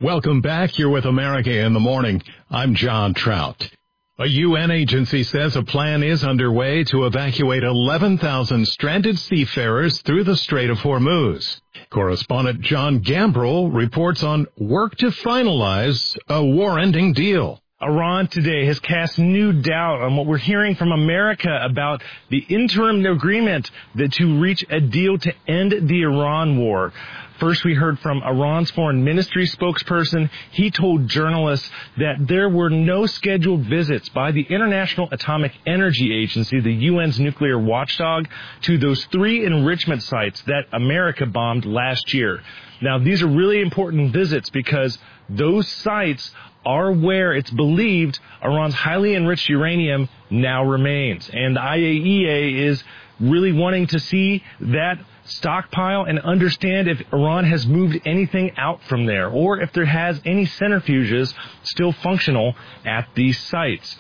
Welcome back. You're with America in the Morning. I'm John Trout. A UN agency says a plan is underway to evacuate 11,000 stranded seafarers through the Strait of Hormuz. Correspondent John Gambrell reports on work to finalize a war-ending deal. Iran today has cast new doubt on what we're hearing from America about the interim agreement to reach a deal to end the Iran war. First, we heard from Iran's foreign ministry spokesperson. He told journalists that there were no scheduled visits by the International Atomic Energy Agency, the UN's nuclear watchdog, to those 3 enrichment sites that America bombed last year. Now, these are really important visits because those sites are where it's believed Iran's highly enriched uranium now remains. And the IAEA is really wanting to see that stockpile and understand if Iran has moved anything out from there or if there has any centrifuges still functional at these sites.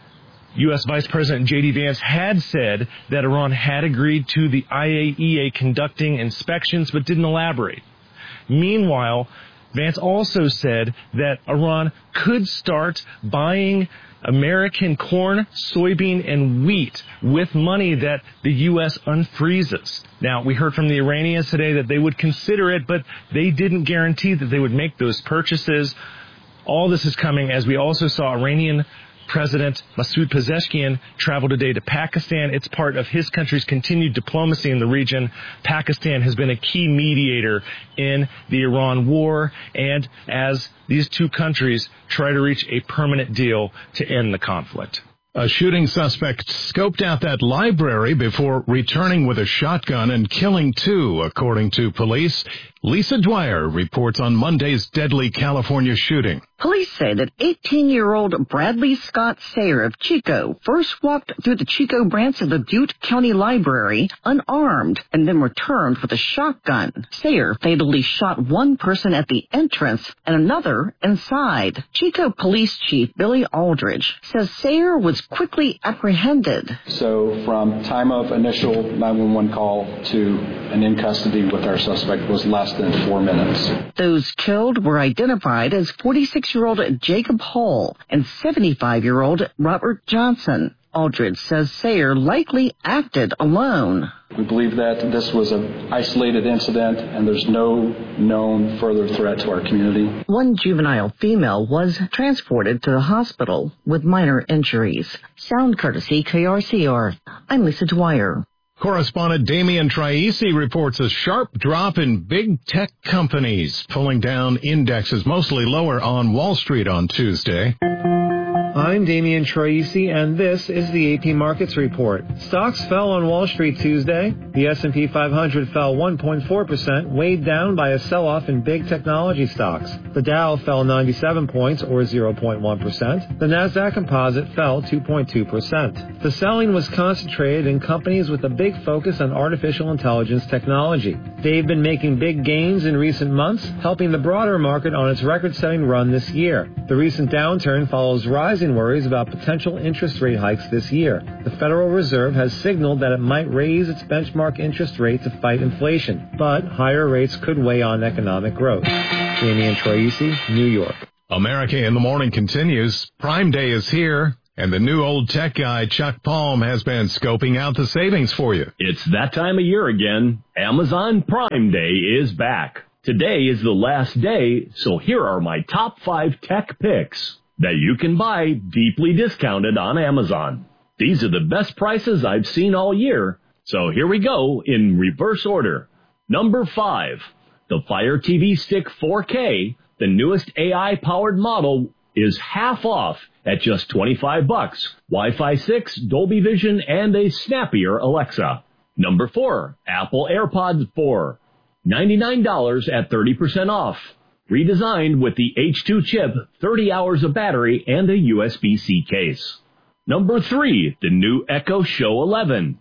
U.S. Vice President J.D. Vance had said that Iran had agreed to the IAEA conducting inspections but didn't elaborate. Meanwhile, Vance also said that Iran could start buying American corn, soybean, and wheat with money that the U.S. unfreezes. Now, we heard from the Iranians today that they would consider it, but they didn't guarantee that they would make those purchases. All this is coming as we also saw Iranian President Masoud Pezeshkian travel today to Pakistan. It's part of his country's continued diplomacy in the region. Pakistan has been a key mediator in the Iran war, and as these two countries try to reach a permanent deal to end the conflict. A shooting suspect scoped out that library before returning with a shotgun and killing 2, according to police. Lisa Dwyer reports on Monday's deadly California shooting. Police say that 18-year-old Bradley Scott Sayer of Chico first walked through the Chico branch of the Butte County Library unarmed and then returned with a shotgun. Sayer fatally shot one person at the entrance and another inside. Chico Police Chief Billy Aldridge says Sayer was quickly apprehended. So from time of initial 911 call to an in custody with our suspect was less than 4 minutes. Those killed were identified as 46-year-old Jacob Hall and 75-year-old Robert Johnson. Aldridge says Sayer likely acted alone. We believe that this was an isolated incident and there's no known further threat to our community. One juvenile female was transported to the hospital with minor injuries. Sound courtesy KRCR. I'm Lisa Dwyer. Correspondent Damian Traisi reports a sharp drop in big tech companies, pulling down indexes mostly lower on Wall Street on Tuesday. I'm Damian Traisi, and this is the AP Markets Report. Stocks fell on Wall Street Tuesday. The S&P 500 fell 1.4%, weighed down by a sell-off in big technology stocks. The Dow fell 97 points, or 0.1%. The Nasdaq Composite fell 2.2%. The selling was concentrated in companies with a big focus on artificial intelligence technology. They've been making big gains in recent months, helping the broader market on its record-setting run this year. The recent downturn follows rising worries about potential interest rate hikes this year. The Federal Reserve has signaled that it might raise its benchmark interest rate to fight inflation, but higher rates could weigh on economic growth. Damian Traisi, New York. America in the Morning continues. Prime Day is here, and the new old tech guy, Chuck Palm, has been scoping out the savings for you. It's that time of year again. Amazon Prime Day is back. Today is the last day, so here are my top 5 tech picks that you can buy deeply discounted on Amazon. These are the best prices I've seen all year, so here we go in reverse order. Number 5, the Fire TV Stick 4K, the newest AI-powered model, is half off at just $25. Wi-Fi 6, Dolby Vision, and a snappier Alexa. Number 4, Apple AirPods 4, $99 at 30% off. Redesigned with the H2 chip, 30 hours of battery, and a USB-C case. Number 3, the new Echo Show 11,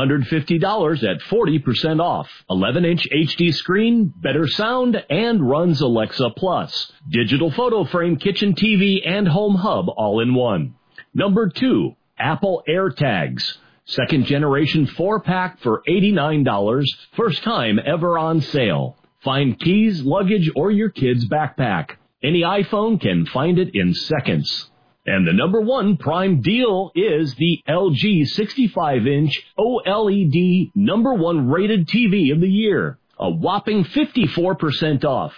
$150 at 40% off. 11-inch HD screen, better sound, and runs Alexa Plus. Digital photo frame, kitchen TV, and home hub all in one. Number 2, Apple AirTags. Second generation 4-pack for $89, first time ever on sale. Find keys, luggage, or your kid's backpack. Any iPhone can find it in seconds. And the number one prime deal is the LG 65-inch OLED number one rated TV of the year. A whopping 54% off.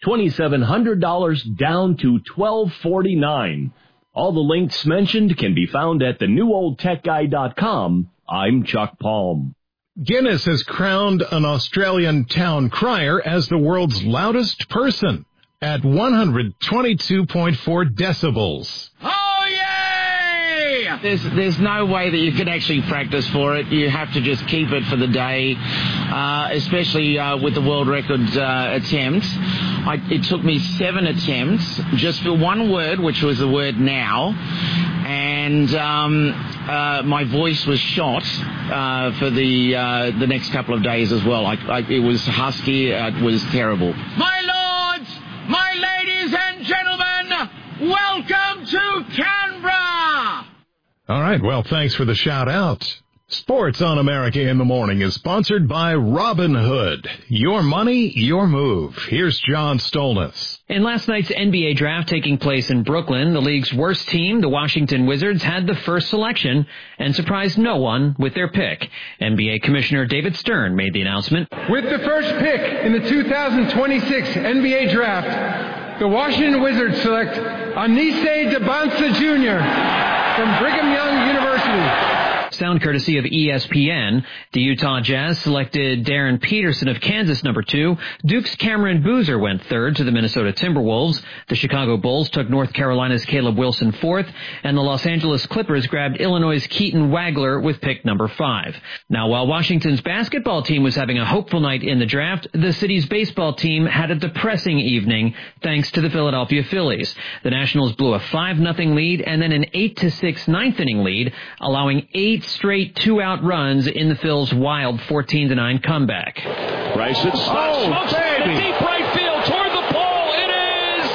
$2,700 down to $1,249. All the links mentioned can be found at thenewoldtechguy.com. I'm Chuck Palm. Guinness has crowned an Australian town crier as the world's loudest person at 122.4 decibels. Oh, yay! There's no way that you can actually practice for it. You have to just keep it for the day, especially with the world record attempt. It took me 7 attempts just for one word, which was the word now, and my voice was shot for the next couple of days as well. It was husky. It was terrible. My lords, my ladies and gentlemen, welcome to Canberra! All right, well, thanks for the shout-out. Sports on America in the Morning is sponsored by Robinhood. Your money, your move. Here's John Stolness. In last night's NBA draft taking place in Brooklyn, the league's worst team, the Washington Wizards, had the first selection and surprised no one with their pick. NBA Commissioner David Stern made the announcement. With the first pick in the 2026 NBA draft, the Washington Wizards select Anise Dabansa Jr. from Brigham Young University. Sound courtesy of ESPN. The Utah Jazz selected Darren Peterson of Kansas, number 2. Duke's Cameron Boozer went 3rd to the Minnesota Timberwolves. The Chicago Bulls took North Carolina's Caleb Wilson 4th, and the Los Angeles Clippers grabbed Illinois' Keaton Wagler with pick number 5. Now, while Washington's basketball team was having a hopeful night in the draft, the city's baseball team had a depressing evening thanks to the Philadelphia Phillies. The Nationals blew a 5-0 lead and then an 8-6 ninth-inning lead, allowing 8 straight 2-out runs in the Phils' wild 14-9 comeback. Bryson smokes it in deep right field toward the pole. It is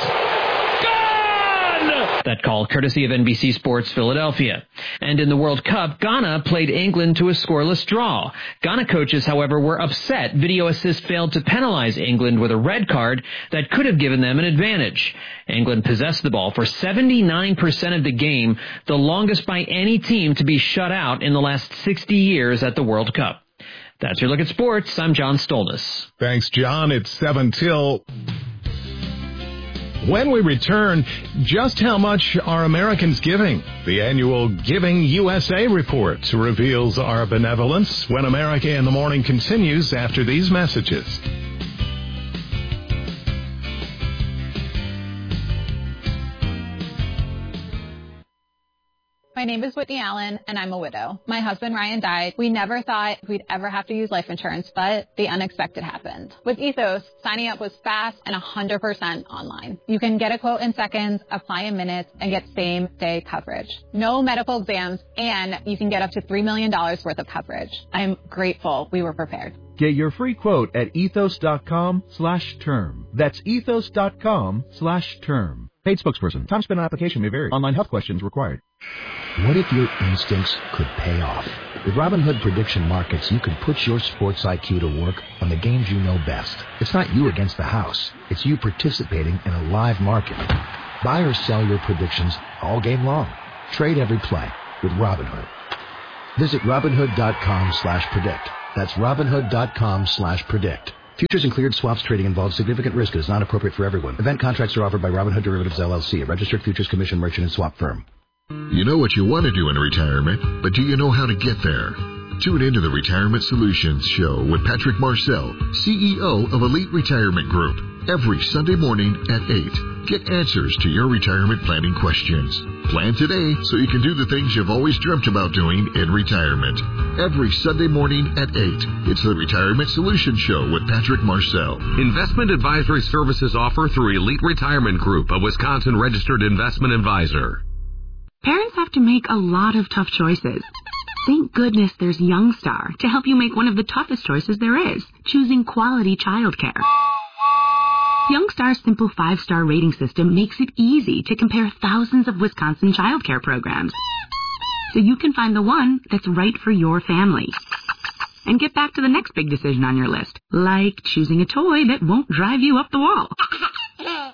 gone! That call courtesy of NBC Sports Philadelphia. And in the World Cup, Ghana played England to a scoreless draw. Ghana coaches, however, were upset Video Assist failed to penalize England with a red card that could have given them an advantage. England possessed the ball for 79% of the game, the longest by any team to be shut out in the last 60 years at the World Cup. That's your look at sports. I'm John Stolness. Thanks, John. It's 7 till... When we return, just how much are Americans giving? The annual Giving USA report reveals our benevolence when America in the Morning continues after these messages. My name is Whitney Allen, and I'm a widow. My husband, Ryan, died. We never thought we'd ever have to use life insurance, but the unexpected happened. With Ethos, signing up was fast and 100% online. You can get a quote in seconds, apply in minutes, and get same-day coverage. No medical exams, and you can get up to $3 million worth of coverage. I'm grateful we were prepared. Get your free quote at ethos.com/term. That's ethos.com/term. Paid spokesperson. Time spent on application may vary. Online health questions required. What if your instincts could pay off? With Robinhood Prediction Markets, you can put your sports IQ to work on the games you know best. It's not you against the house. It's you participating in a live market. Buy or sell your predictions all game long. Trade every play with Robinhood. Visit Robinhood.com/predict. That's Robinhood.com/predict. Futures and cleared swaps trading involves significant risk and is not appropriate for everyone. Event contracts are offered by Robinhood Derivatives LLC, a registered futures commission merchant and swap firm. You know what you want to do in retirement, but do you know how to get there? Tune into the Retirement Solutions Show with Patrick Marcel, CEO of Elite Retirement Group, every Sunday morning at 8. Get answers to your retirement planning questions. Plan today so you can do the things you've always dreamt about doing in retirement. Every Sunday morning at 8. It's the Retirement Solutions Show with Patrick Marcel. Investment advisory services offered through Elite Retirement Group, a Wisconsin registered investment advisor. Parents have to make a lot of tough choices. Thank goodness there's Youngstar to help you make one of the toughest choices there is, choosing quality childcare. Youngstar's simple 5-star rating system makes it easy to compare thousands of Wisconsin childcare programs, so you can find the one that's right for your family. And get back to the next big decision on your list, like choosing a toy that won't drive you up the wall.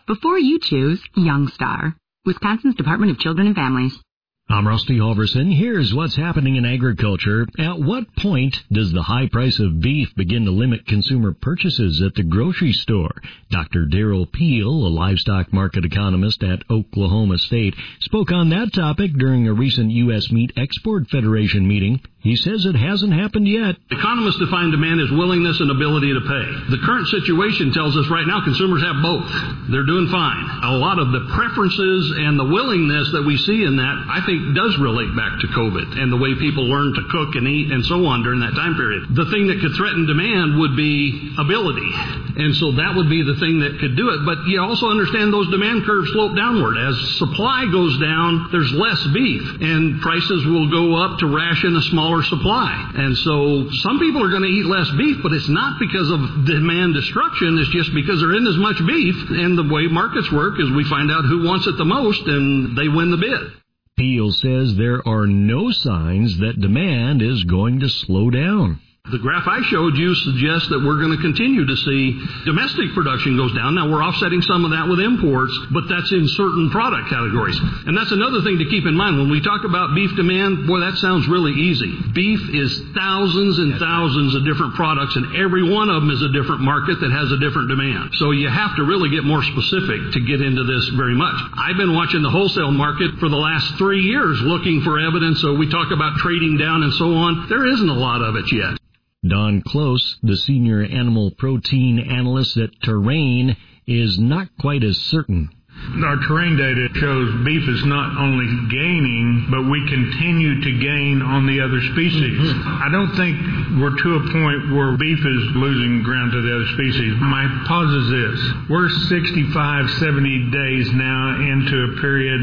before you choose Youngstar. Wisconsin's Department of Children and Families. I'm Rusty Halverson. Here's what's happening in agriculture. At what point does the high price of beef begin to limit consumer purchases at the grocery store? Dr. Darrell Peel, a livestock market economist at Oklahoma State, spoke on that topic during a recent U.S. Meat Export Federation meeting. He says it hasn't happened yet. Economists define demand as willingness and ability to pay. The current situation tells us right now consumers have both. They're doing fine. A lot of the preferences and the willingness that we see in that, I think, does relate back to COVID and the way people learn to cook and eat and so on during that time period. The thing that could threaten demand would be ability. And so that would be the thing that could do it. But you also understand those demand curves slope downward. As supply goes down, there's less beef, and prices will go up to ration a smaller supply. And so some people are going to eat less beef, but it's not because of demand destruction. It's just because there isn't as much beef. And the way markets work is we find out who wants it the most, and they win the bid. Peel says there are no signs that demand is going to slow down. The graph I showed you suggests that we're going to continue to see domestic production goes down. Now, we're offsetting some of that with imports, but that's in certain product categories. And that's another thing to keep in mind. When we talk about beef demand, boy, that sounds really easy. Beef is thousands and thousands of different products, and every one of them is a different market that has a different demand. So you have to really get more specific to get into this very much. I've been watching the wholesale market for the last 3 years looking for evidence. So we talk about trading down and so on. There isn't a lot of it yet. Don Close, the senior animal protein analyst at Terrain, is not quite as certain. Our terrain data shows beef is not only gaining, but we continue to gain on the other species. I don't think we're to a point where beef is losing ground to the other species. My hypothesis is we're 65, 70 days now into a period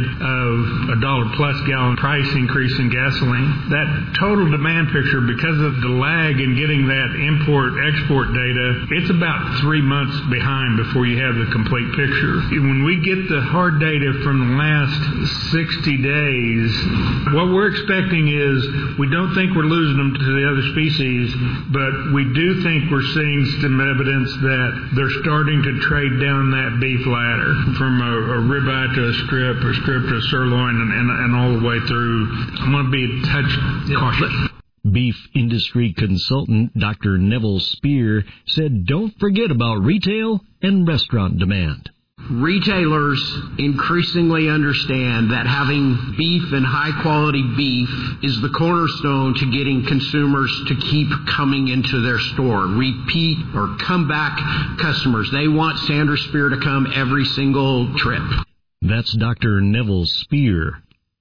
of $1 plus gallon price increase in gasoline. That total demand picture, because of the lag in getting that import-export data, it's about 3 months behind before you have the complete picture. When we get the hard data from the last 60 days, what we're expecting is we don't think we're losing them to the other species, but we do think we're seeing some evidence that they're starting to trade down that beef ladder from a ribeye to a strip to a sirloin and all the way through. I'm going to be a touch cautious. Beef industry consultant Dr. Neville Spear said don't forget about retail and restaurant demand. Retailers increasingly understand that having beef and high-quality beef is the cornerstone to getting consumers to keep coming into their store, repeat or come back customers. They want Sanders Spear to come every single trip. That's Dr. Neville Spear.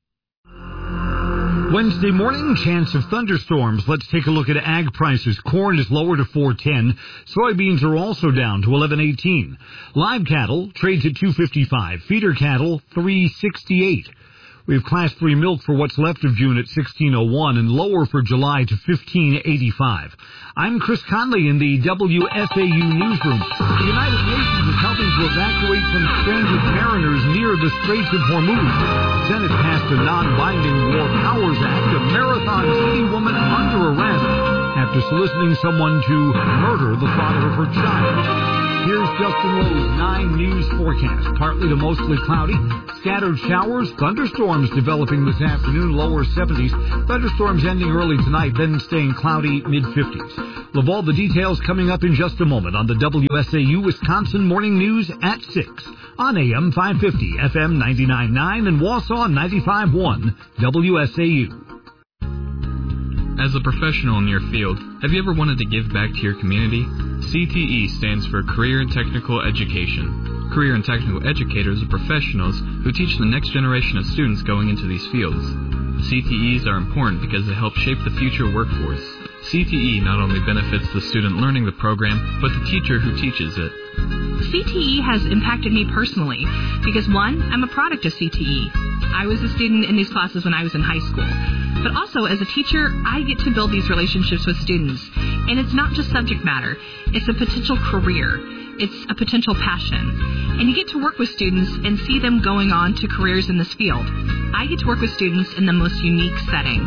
Wednesday morning, chance of thunderstorms. Let's take a look at ag prices. Corn is lower to $4.10. Soybeans are also down to $11.18. Live cattle trades at $2.55. Feeder cattle, $3.68. We have Class 3 milk for what's left of June at $16.01 and lower for July to $15.85. I'm Chris Conley in the WSAU newsroom. The United Nations is helping to evacuate some stranded mariners near the Straits of Hormuz. The Senate passed a non-binding War Powers Act. A Marathon City woman under arrest after soliciting someone to murder the father of her child. Here's Justin Lowe's 9 News forecast. Partly to mostly cloudy. Scattered showers, thunderstorms developing this afternoon, lower 70s. Thunderstorms ending early tonight, then staying cloudy, mid-50s. We'll have all the details coming up in just a moment on the WSAU Wisconsin Morning News at 6 on AM 550, FM 99.9, and Wausau 95.1 WSAU. As a professional in your field, have you ever wanted to give back to your community? CTE stands for Career and Technical Education. Career and Technical Educators are professionals who teach the next generation of students going into these fields. CTEs are important because they help shape the future workforce. CTE not only benefits the student learning the program, but the teacher who teaches it. CTE has impacted me personally because, one, I'm a product of CTE. I was a student in these classes when I was in high school. But also, as a teacher, I get to build these relationships with students. And it's not just subject matter. It's a potential career. It's a potential passion. And you get to work with students and see them going on to careers in this field. I get to work with students in the most unique setting.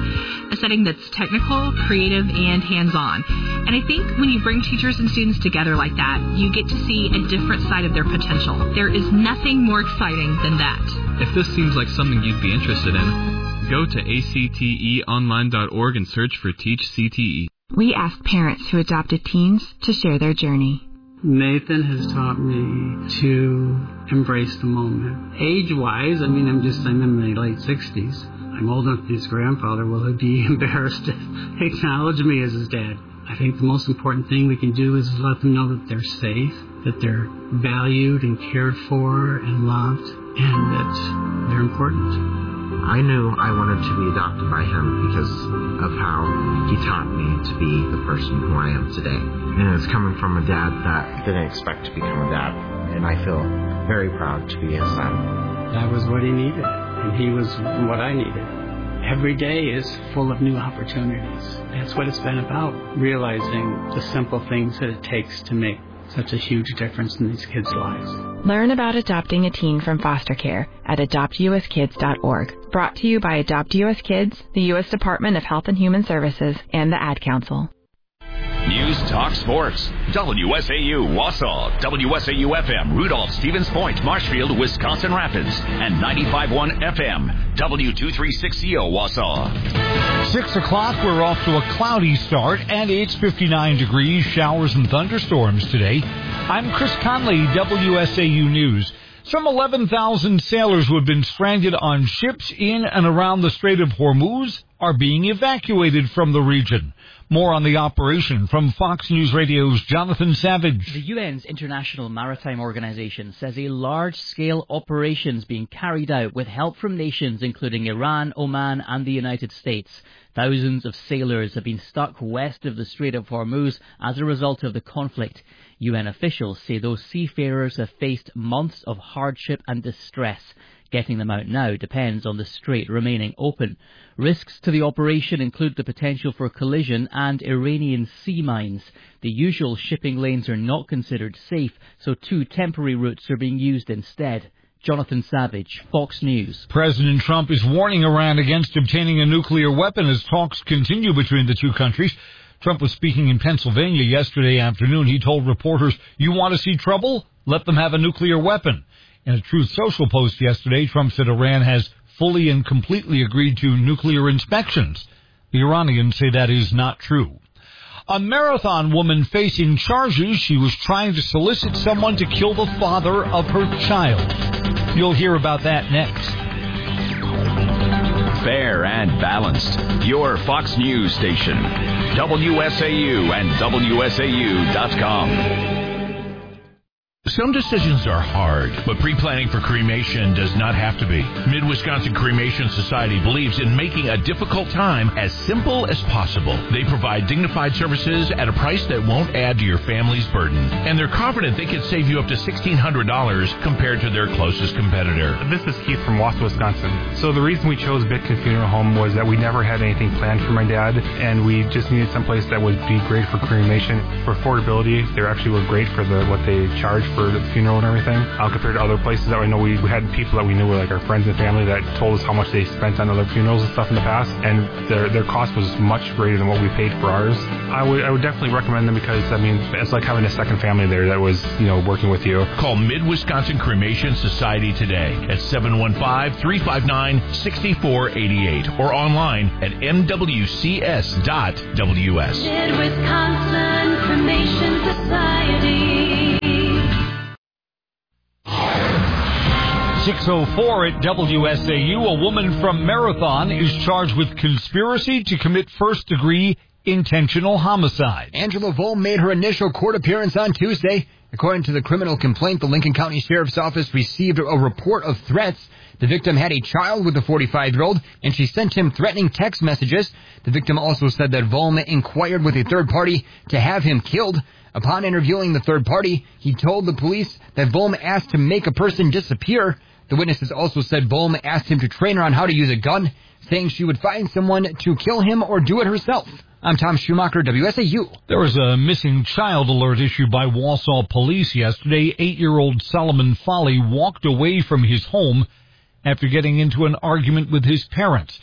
a setting that's technical, creative, and hands-on. And I think when you bring teachers and students together like that, you get to see a different side of their potential. There is nothing more exciting than that. If this seems like something you'd be interested in, go to acteonline.org and search for Teach CTE. We ask parents who adopted teens to share their journey. Nathan has taught me to embrace the moment. Age-wise, I'm in my late 60s. I'm old enough to be his grandfather. Will he be embarrassed to acknowledge me as his dad? I think the most important thing we can do is let them know that they're safe, that they're valued and cared for and loved, and that they're important. I knew I wanted to be adopted by him because of how he taught me to be the person who I am today. And it's coming from a dad that didn't expect to become a dad. And I feel very proud to be his son. That was what he needed, and he was what I needed. Every day is full of new opportunities. That's what it's been about, realizing the simple things that it takes to make such a huge difference in these kids' lives. Learn about adopting a teen from foster care at adoptuskids.org. Brought to you by Adopt US Kids, the U.S. Department of Health and Human Services, and the Ad Council. News Talk Sports. WSAU Wausau, WSAU FM Rudolph, Stevens Point, Marshfield, Wisconsin Rapids, and 95.1 FM W236CO Wausau. 6 o'clock, we're off to a cloudy start, and it's 59 degrees, showers and thunderstorms today. I'm Chris Conley, WSAU News. Some 11,000 sailors who have been stranded on ships in and around the Strait of Hormuz are being evacuated from the region. More on the operation from Fox News Radio's Jonathan Savage. The UN's International Maritime Organization says a large-scale operation is being carried out with help from nations including Iran, Oman and the United States. Thousands of sailors have been stuck west of the Strait of Hormuz as a result of the conflict. UN officials say those seafarers have faced months of hardship and distress. Getting them out now depends on the strait remaining open. Risks to the operation include the potential for collision and Iranian sea mines. The usual shipping lanes are not considered safe, so 2 temporary routes are being used instead. Jonathan Savage, Fox News. President Trump is warning Iran against obtaining a nuclear weapon as talks continue between the two countries. Trump was speaking in Pennsylvania yesterday afternoon. He told reporters, "You want to see trouble? Let them have a nuclear weapon." In a Truth Social post yesterday, Trump said Iran has fully and completely agreed to nuclear inspections. The Iranians say that is not true. A marathon woman facing charges she was trying to solicit someone to kill the father of her child. You'll hear about that next. Fair and balanced. Your Fox News station. WSAU and WSAU.com. Some decisions are hard, but pre-planning for cremation does not have to be. Mid-Wisconsin Cremation Society believes in making a difficult time as simple as possible. They provide dignified services at a price that won't add to your family's burden. And they're confident they can save you up to $1,600 compared to their closest competitor. This is Keith from Wausau, Wisconsin. So the reason we chose Bitkin Funeral Home was that we never had anything planned for my dad, and we just needed someplace that would be great for cremation. For affordability, they actually were great for what they charge for the funeral and everything, compared to other places that I know we had people that we knew were like our friends and family that told us how much they spent on other funerals and stuff in the past, and their cost was much greater than what we paid for ours. I would definitely recommend them because, it's like having a second family there that was, working with you. Call Mid-Wisconsin Cremation Society today at 715-359-6488 or online at mwcs.ws. Mid-Wisconsin Cremation Society. 6:04 at WSAU. A woman from Marathon is charged with conspiracy to commit first-degree intentional homicide. Angela Volm made her initial court appearance on Tuesday. According to the criminal complaint, the Lincoln County Sheriff's Office received a report of threats. The victim had a child with the 45-year-old, and she sent him threatening text messages. The victim also said that Volm inquired with a third party to have him killed. Upon interviewing the third party, he told the police that Volm asked to make a person disappear. The witnesses also said Volm asked him to train her on how to use a gun, saying she would find someone to kill him or do it herself. I'm Tom Schumacher, WSAU. There was a missing child alert issued by Wausau police yesterday. 8-year-old Solomon Foley walked away from his home after getting into an argument with his parents.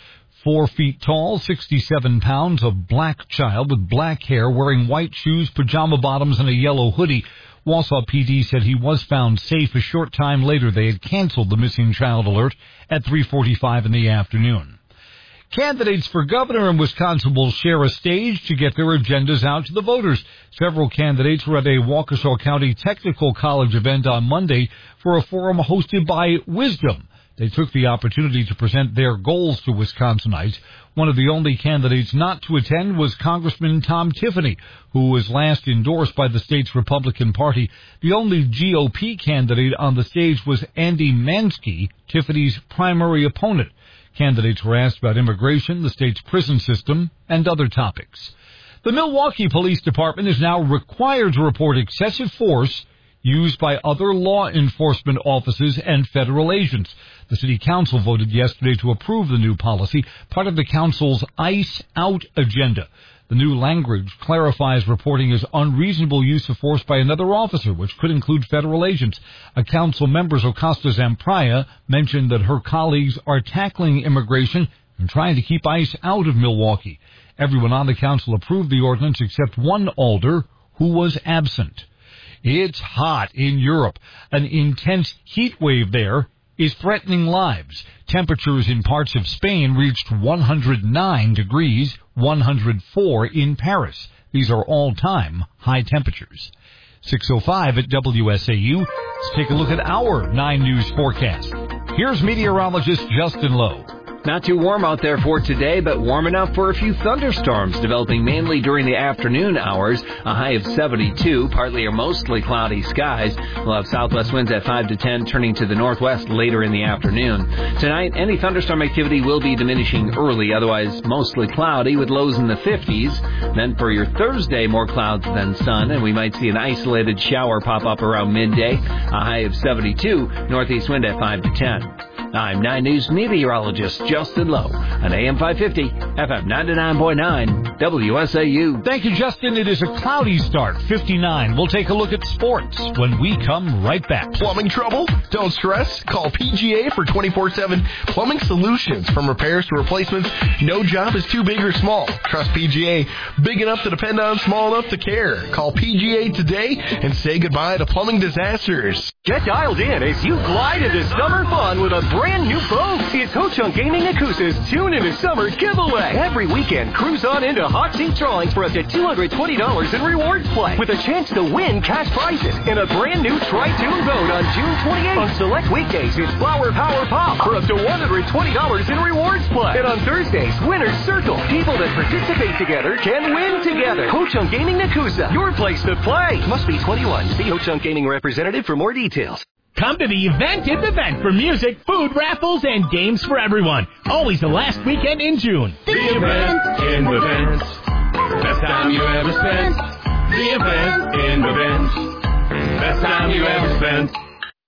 4 feet tall, 67 pounds, a black child with black hair wearing white shoes, pajama bottoms, and a yellow hoodie. Wausau PD said he was found safe. A short time later, they had canceled the missing child alert at 3:45 in the afternoon. Candidates for governor in Wisconsin will share a stage to get their agendas out to the voters. Several candidates were at a Waukesha County Technical College event on Monday for a forum hosted by Wisdom. They took the opportunity to present their goals to Wisconsinites. One of the only candidates not to attend was Congressman Tom Tiffany, who was last endorsed by the state's Republican Party. The only GOP candidate on the stage was Andy Mansky, Tiffany's primary opponent. Candidates were asked about immigration, the state's prison system, and other topics. The Milwaukee Police Department is now required to report excessive force used by other law enforcement offices and federal agents. The City Council voted yesterday to approve the new policy, part of the Council's ICE Out agenda. The new language clarifies reporting as unreasonable use of force by another officer, which could include federal agents. A council member, Ocasta Zampraya, mentioned that her colleagues are tackling immigration and trying to keep ICE out of Milwaukee. Everyone on the council approved the ordinance except one alder who was absent. It's hot in Europe. An intense heat wave there is threatening lives. Temperatures in parts of Spain reached 109 degrees, 104 in Paris. These are all-time high temperatures. 6:05 at WSAU. Let's take a look at our 9 News forecast. Here's meteorologist Justin Lowe. Not too warm out there for today, but warm enough for a few thunderstorms developing mainly during the afternoon hours. A high of 72, partly or mostly cloudy skies. We'll have southwest winds at 5 to 10, turning to the northwest later in the afternoon. Tonight, any thunderstorm activity will be diminishing early, otherwise mostly cloudy with lows in the 50s. Then for your Thursday, more clouds than sun, and we might see an isolated shower pop up around midday. A high of 72, northeast wind at 5 to 10. I'm 9 News meteorologist Justin Lowe on AM 550, FM 99.9, WSAU. Thank you, Justin. It is a cloudy start, 59. We'll take a look at sports when we come right back. Plumbing trouble? Don't stress. Call PGA for 24/7 plumbing solutions. From repairs to replacements, no job is too big or small. Trust PGA. Big enough to depend on, small enough to care. Call PGA today and say goodbye to plumbing disasters. Get dialed in as you glide into summer fun with a brand new boat. It's Ho Chunk Gaming Nakusa's Tune into Summer giveaway. Every weekend, cruise on into hot seat drawings for up to $220 in rewards play with a chance to win cash prizes in a brand new Tri-Tune boat on June 28th. On select weekdays, it's Flower Power Pop for up to $120 in rewards play. And on Thursdays, Winner's Circle. People that participate together can win together. Ho Chunk Gaming Nakusa, your place to play. Must be 21. See Ho Chunk Gaming representative for more details. Come to the event in the vent for music, food, raffles, and games for everyone. Always the last weekend in June. The event in the vent. Best time you ever spent. The event in the vent. Best time you ever spent.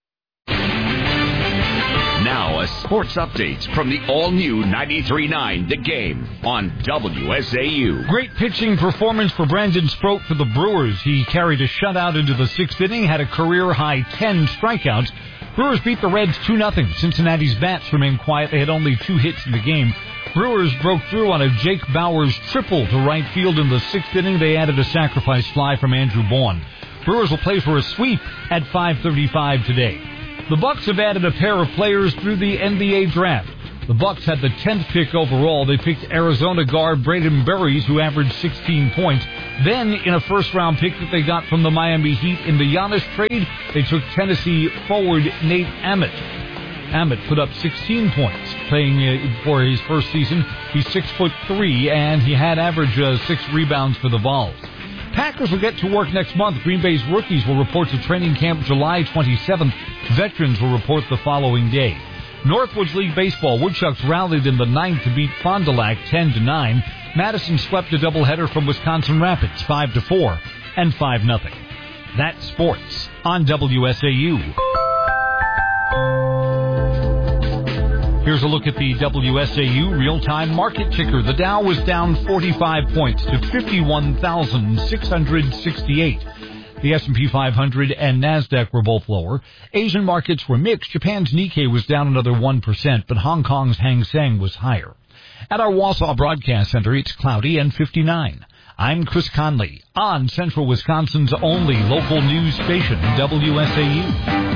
Now a sports update from the all-new 93.9 The Game on WSAU. Great pitching performance for Brandon Sproat for the Brewers. He carried a shutout into the 6th inning, had a career-high 10 strikeouts. Brewers beat the Reds 2-0. Cincinnati's bats remained quiet. They had only 2 hits in the game. Brewers broke through on a Jake Bauers triple to right field in the 6th inning. They added a sacrifice fly from Andrew Bourne. Brewers will play for a sweep at 5:35 today. The Bucks have added a pair of players through the NBA draft. The Bucks had the 10th pick overall. They picked Arizona guard Braden Berries, who averaged 16 points. Then, in a first-round pick that they got from the Miami Heat in the Giannis trade, they took Tennessee forward Nate Emmett. Emmett put up 16 points playing for his first season. He's 6'3", and he had averaged 6 rebounds for the Vols. Packers will get to work next month. Green Bay's rookies will report to training camp July 27th. Veterans will report the following day. Northwoods League Baseball, Woodchucks rallied in the 9th to beat Fond du Lac 10-9. Madison swept a doubleheader from Wisconsin Rapids 5-4 and 5-0. That's sports on WSAU. Here's a look at the WSAU real-time market ticker. The Dow was down 45 points to 51,668. The S&P 500 and NASDAQ were both lower. Asian markets were mixed. Japan's Nikkei was down another 1%, but Hong Kong's Hang Seng was higher. At our Wausau Broadcast Center, it's cloudy and 59. I'm Chris Conley on Central Wisconsin's only local news station, WSAU.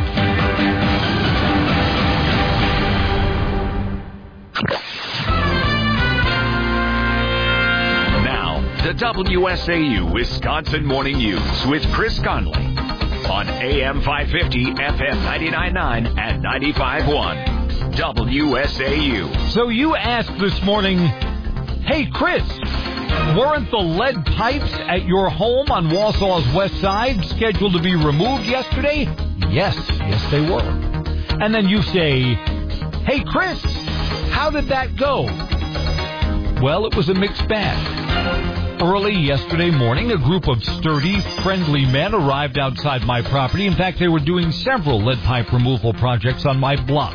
The WSAU Wisconsin Morning News with Chris Conley on AM 550, FM 99.9, and 95.1 WSAU. So you asked this morning, hey, Chris, weren't the lead pipes at your home on Wausau's west side scheduled to be removed yesterday? Yes, they were. And then you say, hey, Chris, how did that go? Well, it was a mixed bag. Early yesterday morning, a group of sturdy, friendly men arrived outside my property. In fact, they were doing several lead pipe removal projects on my block.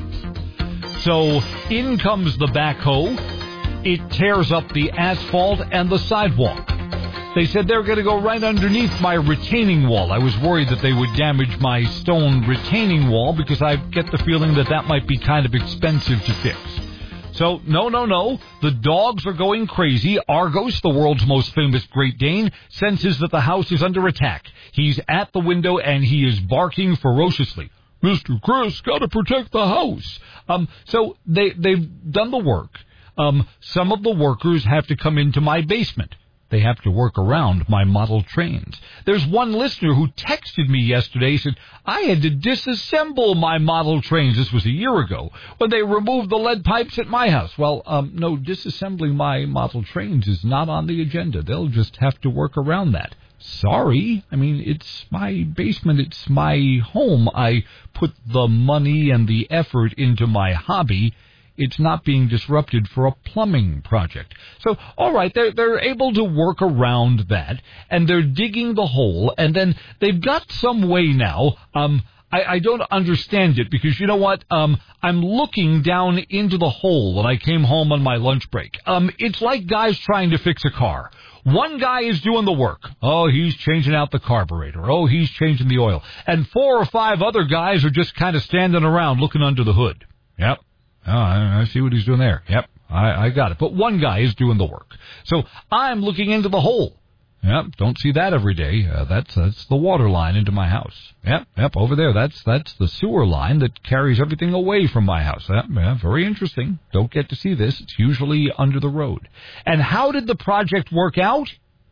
So in comes the backhoe. It tears up the asphalt and the sidewalk. They said they were going to go right underneath my retaining wall. I was worried that they would damage my stone retaining wall because I get the feeling that that might be kind of expensive to fix. So, no. The dogs are going crazy. Argos, the world's most famous Great Dane, senses that the house is under attack. He's at the window and he is barking ferociously. Mr. Chris, gotta protect the house. So they've done the work. Some of the workers have to come into my basement. They have to work around my model trains. There's one listener who texted me yesterday, said, I had to disassemble my model trains. This was a year ago, when they removed the lead pipes at my house. Well, no, disassembling my model trains is not on the agenda. They'll just have to work around that. Sorry. I mean, it's my basement. It's my home. I put the money and the effort into my hobby. It's not being disrupted for a plumbing project. So, all right, they're able to work around that, and they're digging the hole, and then they've got some way now. I don't understand it, because you know what? I'm looking down into the hole when I came home on my lunch break. It's like guys trying to fix a car. One guy is doing the work. Oh, he's changing out the carburetor. Oh, he's changing the oil. And 4 or 5 other guys are just kind of standing around looking under the hood. Yep. Oh, I see what he's doing there. Yep, I got it. But one guy is doing the work. So I'm looking into the hole. Yep, don't see that every day. That's the water line into my house. Yep, over there. That's the sewer line that carries everything away from my house. Yep, very interesting. Don't get to see this. It's usually under the road. And how did the project work out?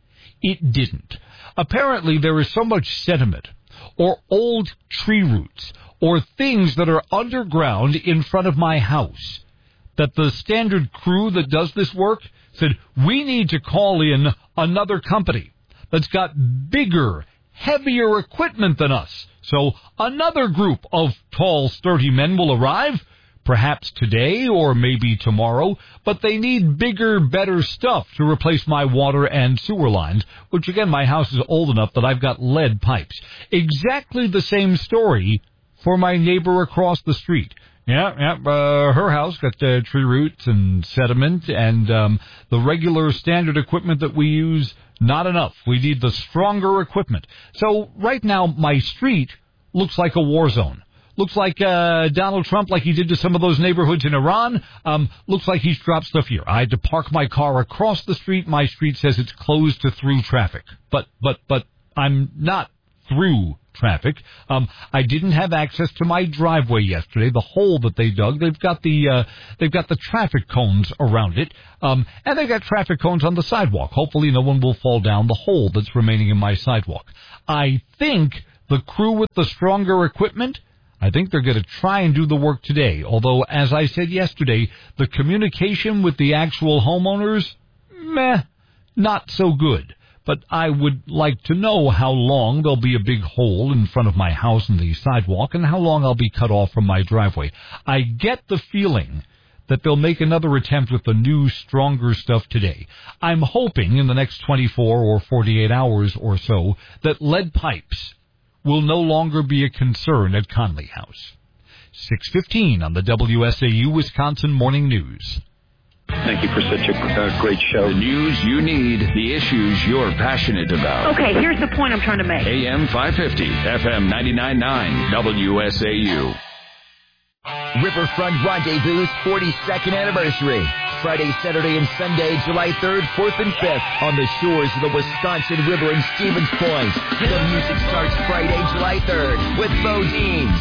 It didn't. Apparently there is so much sediment or old tree roots or things that are underground in front of my house that the standard crew that does this work said, we need to call in another company that's got bigger, heavier equipment than us. So another group of tall, sturdy men will arrive, perhaps today or maybe tomorrow, but they need bigger, better stuff to replace my water and sewer lines, which again, my house is old enough that I've got lead pipes. Exactly the same story for my neighbor across the street. Her house got tree roots and sediment and the regular standard equipment that we use, not enough. We need the stronger equipment. So right now, my street looks like a war zone. Looks like Donald Trump, like he did to some of those neighborhoods in Iran. Looks like he's dropped stuff here. I had to park my car across the street. My street says it's closed to through traffic. But I'm not through traffic. I didn't have access to my driveway yesterday. The hole that they dug, they've got the traffic cones around it, and they've got traffic cones on the sidewalk. Hopefully, no one will fall down the hole that's remaining in my sidewalk. I think the crew with the stronger equipment, I think they're going to try and do the work today. Although, as I said yesterday, the communication with the actual homeowners, not so good. But I would like to know how long there'll be a big hole in front of my house in the sidewalk and how long I'll be cut off from my driveway. I get the feeling that they'll make another attempt with the new, stronger stuff today. I'm hoping in the next 24 or 48 hours or so that lead pipes will no longer be a concern at Conley House. 6:15 on the WSAU Wisconsin Morning News. Thank you for such a great show. The news you need, the issues you're passionate about. Okay, here's the point I'm trying to make. AM 550, FM 99.9, WSAU. Riverfront Rendezvous' 42nd anniversary. Friday, Saturday, and Sunday, July 3rd, 4th, and 5th on the shores of the Wisconsin River in Stevens Point. The music starts Friday, July 3rd with Bo Deans.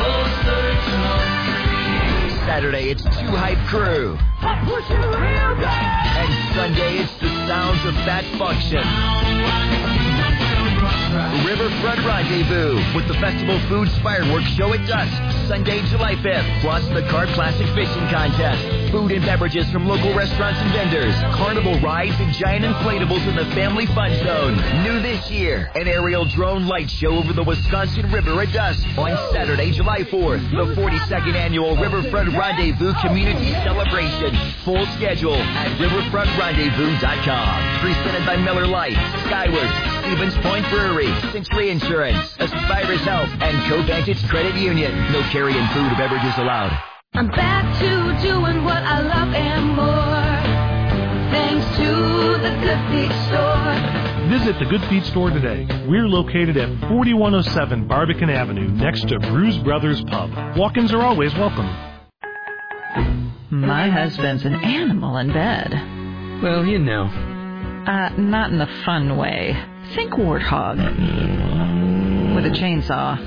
Saturday, it's Two Hype Crew. And Sunday, it's the sounds of Fat Function. Riverfront Rendezvous with the Festival Foods Fireworks Show at dusk, Sunday, July 5th, plus the Carp Classic Fishing Contest. Food and beverages from local restaurants and vendors, carnival rides, and giant inflatables in the Family Fun Zone. New this year, an aerial drone light show over the Wisconsin River at dusk on Saturday, July 4th, the 42nd Annual Riverfront Rendezvous Community Celebration. Full schedule at riverfrontrendezvous.com. Presented by Miller Lite, Skyward, Stevens Point Brewery, Century Insurance, Aspirus Health, and CoVantage Credit Union. No carrying food or beverages allowed. I'm back to doing what I love and more, thanks to the Good Feet Store. Visit the Good Feet Store today. We're located at 4107 Barbican Avenue, next to Bruise Brothers Pub. Walk-ins are always welcome. My husband's an animal in bed. Well, you know. Not in the fun way. Think warthog. With a chainsaw.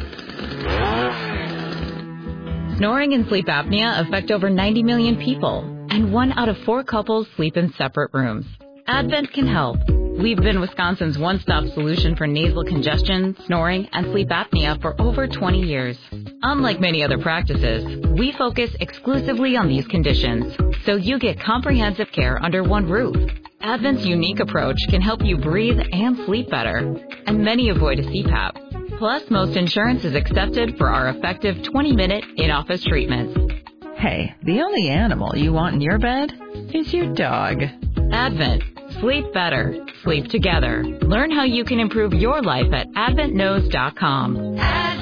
Snoring and sleep apnea affect over 90 million people, and 1 out of 4 couples sleep in separate rooms. Advent can help. We've been Wisconsin's one-stop solution for nasal congestion, snoring, and sleep apnea for over 20 years. Unlike many other practices, we focus exclusively on these conditions, so you get comprehensive care under one roof. Advent's unique approach can help you breathe and sleep better, and many avoid a CPAP. Plus, most insurance is accepted for our effective 20-minute in-office treatments. Hey, the only animal you want in your bed is your dog. Advent. Sleep better. Sleep together. Learn how you can improve your life at adventknows.com.